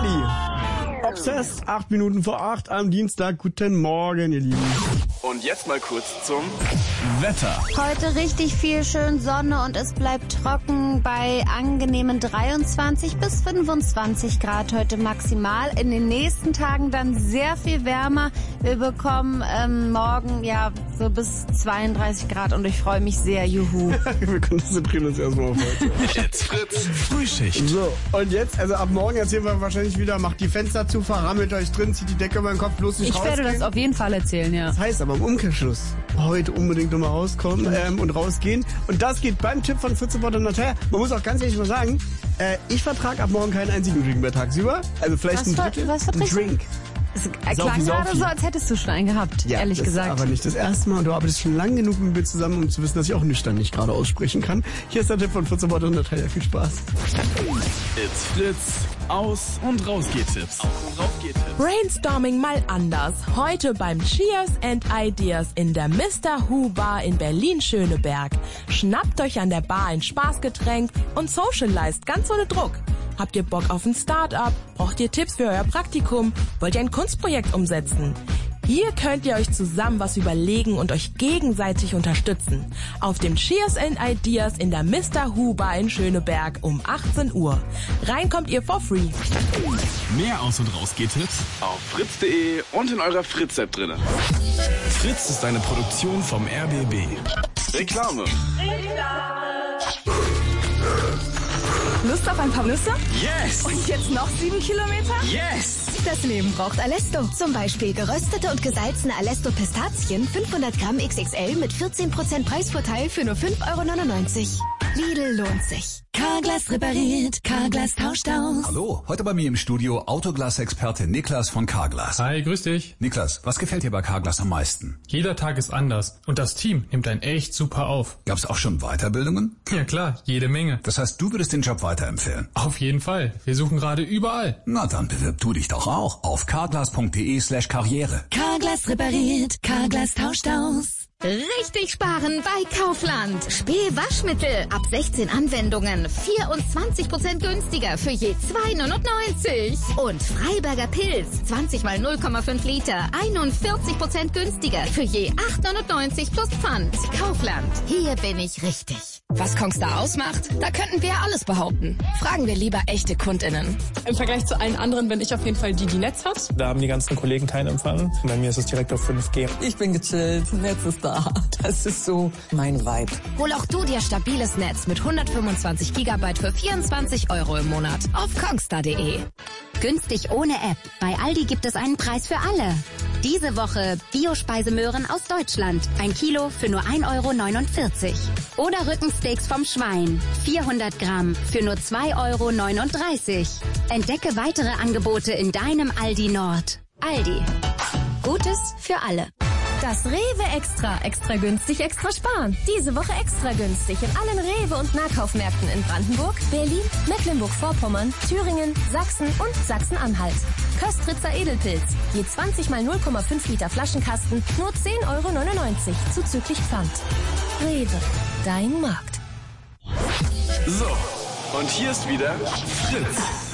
Buddy. Obsessed, 8 Minuten vor 8 am Dienstag. Guten Morgen, ihr Lieben. Und jetzt mal kurz zum Wetter. Heute richtig viel schön Sonne und es bleibt trocken bei angenehmen 23 bis 25 Grad heute maximal. In den nächsten Tagen dann sehr viel wärmer. Wir bekommen morgen ja so bis 32 Grad und ich freue mich sehr. Juhu. Wir konzentrieren uns erstmal auf heute. Jetzt Fritz Frühschicht. So, und jetzt, also ab morgen erzählen wir wahrscheinlich wieder, macht die Fenster zu, verrammelt euch drin, zieht die Decke über den Kopf, bloß nicht rausgehen. Ich werde das auf jeden Fall erzählen, ja. Das heißt aber im Umkehrschluss, heute unbedingt nochmal rauskommen und rausgehen. Und das geht beim Tipp von Fritz und Natalia. Man muss auch ganz ehrlich mal sagen, ich vertrage ab morgen keinen einzigen Drink mehr tagsüber. Also vielleicht ein Drittel. Was ein Drink. Es klang gerade so, als hättest du schon einen gehabt, ja, ehrlich das gesagt. Aber nicht das erste Mal. Und du arbeitest schon lang genug mit mir zusammen, um zu wissen, dass ich auch nüchtern nicht gerade aussprechen kann. Hier ist der Tipp von Fritz und Natalia. Viel Spaß. It's Fritz. Aus- und Rausgehtipps. Brainstorming mal anders. Heute beim Cheers and Ideas in der Mr. Who Bar in Berlin-Schöneberg. Schnappt euch an der Bar ein Spaßgetränk und socialized ganz ohne Druck. Habt ihr Bock auf ein Start-up? Braucht ihr Tipps für euer Praktikum? Wollt ihr ein Kunstprojekt umsetzen? Hier könnt ihr euch zusammen was überlegen und euch gegenseitig unterstützen. Auf dem Cheers and Ideas in der Mr. Who Bar in Schöneberg um 18 Uhr. Rein kommt ihr for free. Mehr Aus- und Rausgehtipps auf fritz.de und in eurer Fritz-App drin. Fritz ist eine Produktion vom RBB. Reklame. Lust auf ein paar Nüsse? Yes! Und jetzt noch 7 Kilometer? Yes! Das Leben braucht Alesto. Zum Beispiel geröstete und gesalzene Alesto Pistazien 500 Gramm XXL mit 14% Preisvorteil für nur 5,99 €. Lidl lohnt sich. Carglass repariert, Carglass tauscht aus. Hallo, heute bei mir im Studio Autoglas-Experte Niklas von Carglass. Hi, grüß dich. Niklas, was gefällt dir bei Carglass am meisten? Jeder Tag ist anders und das Team nimmt einen echt super auf. Gab's auch schon Weiterbildungen? Ja klar, jede Menge. Das heißt, du würdest den Job weiterempfehlen? Auf jeden Fall. Wir suchen gerade überall. Na dann bewirb du dich doch auch auf carglass.de/karriere. Carglass repariert, Carglass tauscht aus. Richtig sparen bei Kaufland. Spee-Waschmittel ab 16 Anwendungen 24% günstiger für je 2,99 €. Und Freiberger Pilz 20 mal 0,5 Liter 41% günstiger für je 8,99 € plus Pfand. Kaufland. Hier bin ich richtig. Was Kongstar ausmacht? Da könnten wir alles behaupten. Fragen wir lieber echte KundInnen. Im Vergleich zu allen anderen bin ich auf jeden Fall die Netz hat. Da haben die ganzen Kollegen keinen Empfang. Bei mir ist es direkt auf 5G. Ich bin gechillt, Netz ist da. Das ist so mein Vibe. Hol auch du dir stabiles Netz mit 125 GB für 24 € im Monat auf kongstar.de. Günstig ohne App. Bei Aldi gibt es einen Preis für alle. Diese Woche Bio-Speisemöhren aus Deutschland. 1 Kilo für nur 1,49 € Oder Rückensteaks vom Schwein. 400 Gramm für nur 2,39 €. Entdecke weitere Angebote in deinem Aldi Nord. Aldi. Gutes für alle. Das Rewe Extra. Extra günstig, extra sparen. Diese Woche extra günstig in allen Rewe- und Nahkaufmärkten in Brandenburg, Berlin, Mecklenburg-Vorpommern, Thüringen, Sachsen und Sachsen-Anhalt. Köstritzer Edelpilz. Je 20 mal 0,5 Liter Flaschenkasten, nur 10,99 € zuzüglich Pfand. Rewe. Dein Markt. So, und hier ist wieder Fritz.